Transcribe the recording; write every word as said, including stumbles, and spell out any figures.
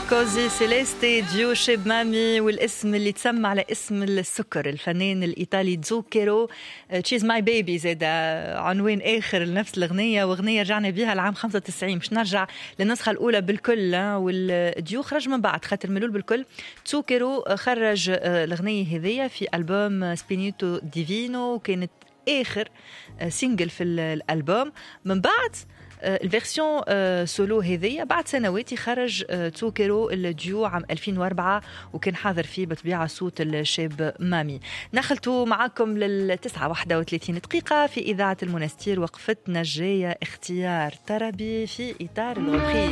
كوزي سيليستي ديو شيب مامي، والاسم اللي تسمى على اسم السكر الفنان الإيطالي زوكيرو. تشيز ماي بيبي زاد عنوان آخر لنفس الأغنية، وأغنية رجعنا بها العام خمسة وتسعين. مش نرجع للنسخة الأولى بالكل، والديو خرج من بعد خاطر ملول بالكل. زوكيرو خرج الأغنية هذية في ألبوم سبينيتو ديفينو، وكانت آخر سينجل في الألبوم. من بعد الفيرسيون سولو هذية بعد سنوات خرج زوكيرو الديو عام ألفين وأربعة، وكان حاضر فيه بطبيعة صوت الشاب مامي. نخلتوا معكم للتسعة واحدة وثلاثين دقيقة في إذاعة المنستير. وقفتنا الجاية اختيار طربي في إطار الغوخي.